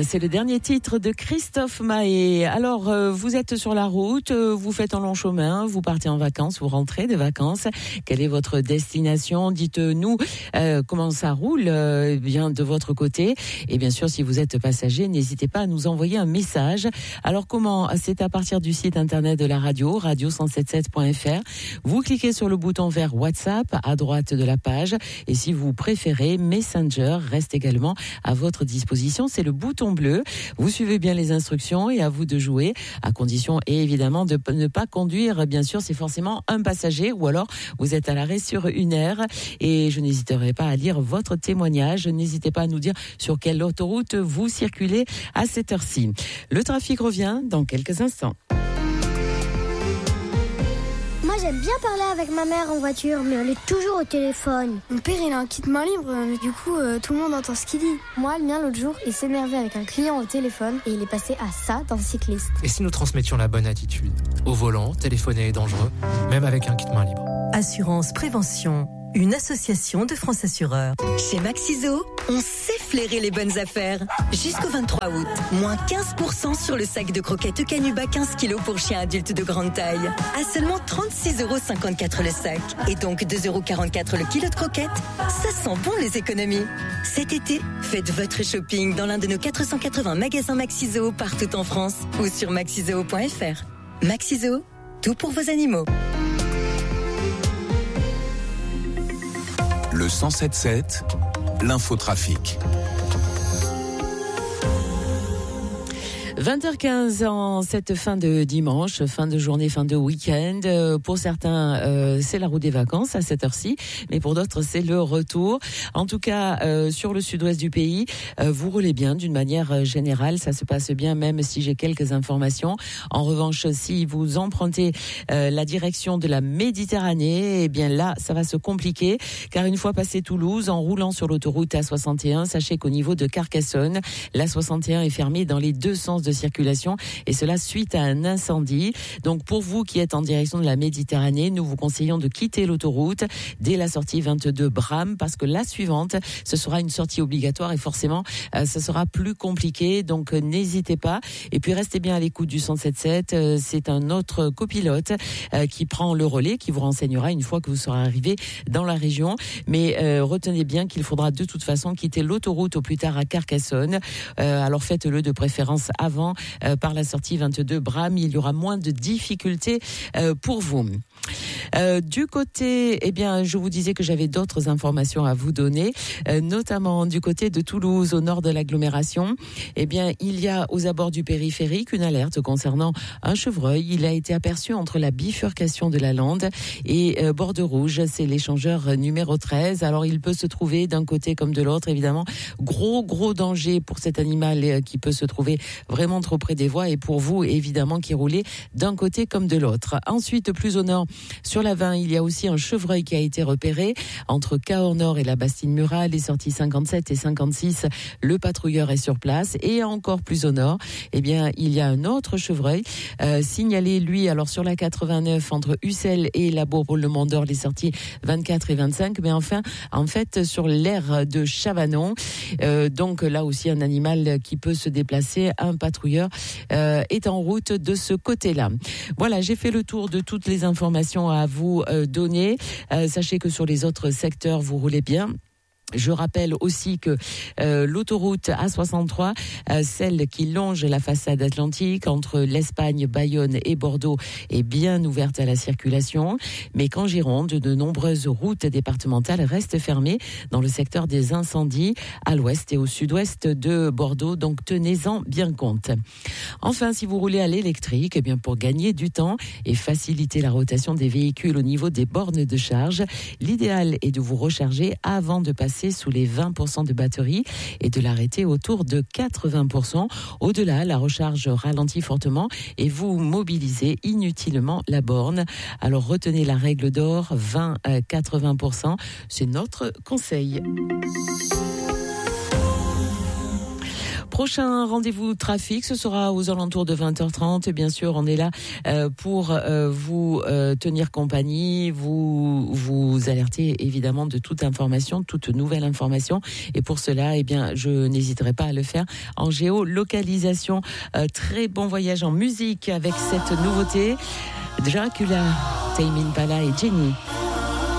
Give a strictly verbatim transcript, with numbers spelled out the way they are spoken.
c'est le dernier titre de Christophe Maé. Alors, euh, vous êtes sur la route, euh, vous faites un long chemin, vous partez en vacances, vous rentrez de vacances. Quelle est votre destination ? Dites-nous euh, comment ça roule euh, bien de votre côté. Et bien sûr, si vous êtes passager, n'hésitez pas à nous envoyer un message. Alors, comment ? C'est à partir du site internet de la radio, radio cent soixante-dix-sept point f r. Vous cliquez sur le bouton vert WhatsApp à droite de la page. Et si vous préférez, Messenger reste également à votre disposition. C'est le bouton bleu. Vous suivez bien les instructions et à vous de jouer, à condition et évidemment de ne pas conduire. Bien sûr, c'est forcément un passager ou alors vous êtes à l'arrêt sur une aire. Et je n'hésiterai pas à lire votre témoignage. N'hésitez pas à nous dire sur quelle autoroute vous circulez à cette heure-ci. Le trafic revient dans quelques instants. Moi, j'aime bien parler avec ma mère en voiture, mais elle est toujours au téléphone. Mon père, il a un kit main libre, mais du coup, euh, tout le monde entend ce qu'il dit. Moi, le mien, l'autre jour, il s'énervait avec un client au téléphone et il est passé à ça d'un cycliste. Et si nous transmettions la bonne attitude ? Au volant, téléphoner est dangereux, même avec un kit main libre. Assurance Prévention, une association de France Assureurs. Chez Maxiso, on sait flairer les bonnes affaires. Jusqu'au vingt-trois août, moins quinze pour cent sur le sac de croquettes Canuba quinze kilos pour chiens adultes de grande taille. À seulement trente-six euros cinquante-quatre le sac. Et donc deux euros quarante-quatre le kilo de croquettes. Ça sent bon les économies. Cet été, faites votre shopping dans l'un de nos quatre cent quatre-vingts magasins Maxiso partout en France ou sur maxiso point f r. Maxiso, tout pour vos animaux. Le cent sept sept, l'infotrafic. vingt heures quinze en cette fin de dimanche, fin de journée, fin de week-end. Euh, pour certains, euh, c'est la route des vacances à cette heure-ci, mais pour d'autres, c'est le retour. En tout cas, euh, sur le sud-ouest du pays, euh, vous roulez bien d'une manière générale. Ça se passe bien, même si j'ai quelques informations. En revanche, si vous empruntez euh, la direction de la Méditerranée, eh bien là, ça va se compliquer, car une fois passé Toulouse, en roulant sur l'autoroute A soixante et un, sachez qu'au niveau de Carcassonne, l'A soixante et un est fermée dans les deux sens de circulation et cela suite à un incendie. Donc pour vous qui êtes en direction de la Méditerranée, nous vous conseillons de quitter l'autoroute dès la sortie vingt-deux Bram parce que la suivante, ce sera une sortie obligatoire et forcément euh, ça sera plus compliqué. Donc euh, n'hésitez pas et puis restez bien à l'écoute du cent soixante-dix-sept. Euh, c'est un autre copilote euh, qui prend le relais, qui vous renseignera une fois que vous serez arrivé dans la région. Mais euh, retenez bien qu'il faudra de toute façon quitter l'autoroute au plus tard à Carcassonne. Euh, alors faites-le de préférence avant Euh, par la sortie vingt-deux Bram, il y aura moins de difficultés euh, pour vous. Euh, du côté, eh bien, je vous disais que j'avais d'autres informations à vous donner, euh, notamment du côté de Toulouse, au nord de l'agglomération. Eh bien, il y a aux abords du périphérique une alerte concernant un chevreuil. Il a été aperçu entre la bifurcation de la Lande et euh, Borde Rouge. C'est l'échangeur numéro treize. Alors, il peut se trouver d'un côté comme de l'autre, évidemment. Gros, gros danger pour cet animal euh, qui peut se trouver vraiment trop près des voies et pour vous, évidemment, qui roulez d'un côté comme de l'autre. Ensuite, plus au nord, sur la vingt, il y a aussi un chevreuil qui a été repéré entre Cahors-Nord et la Bastide-Murat, les sorties cinquante-sept et cinquante-six. Le patrouilleur est sur place. Et encore plus au nord, eh bien, il y a un autre chevreuil euh, signalé, lui, alors sur la quatre-vingt-neuf entre Ussel et la Bourg-le-Mandeur, les sorties vingt-quatre et vingt-cinq. Mais enfin, en fait, sur l'aire de Chavanon, euh, donc là aussi un animal qui peut se déplacer, un patrouilleur euh, est en route de ce côté-là. Voilà, j'ai fait le tour de toutes les informations à vous euh, donner. Euh, sachez que sur les autres secteurs, vous roulez bien. Je rappelle aussi que euh, l'autoroute A soixante-trois, euh, celle qui longe la façade atlantique entre l'Espagne, Bayonne et Bordeaux, est bien ouverte à la circulation. Mais qu'en Gironde, de nombreuses routes départementales restent fermées dans le secteur des incendies à l'ouest et au sud-ouest de Bordeaux. Donc tenez-en bien compte. Enfin, si vous roulez à l'électrique, eh bien pour gagner du temps et faciliter la rotation des véhicules au niveau des bornes de charge, l'idéal est de vous recharger avant de passer sous les vingt pour cent de batterie et de l'arrêter autour de quatre-vingts pour cent. Au-delà, la recharge ralentit fortement et vous mobilisez inutilement la borne. Alors retenez la règle d'or, vingt à quatre-vingts pour cent. C'est notre conseil. prochain rendez-vous trafic, ce sera aux alentours de vingt heures trente. Et bien sûr, on est là euh, pour euh, vous euh, tenir compagnie, vous vous alerter évidemment de toute information, toute nouvelle information. Et pour cela, eh bien, je n'hésiterai pas à le faire en géolocalisation. Euh, très bon voyage en musique avec cette nouveauté. Dracula, Tame Impala et Jenny.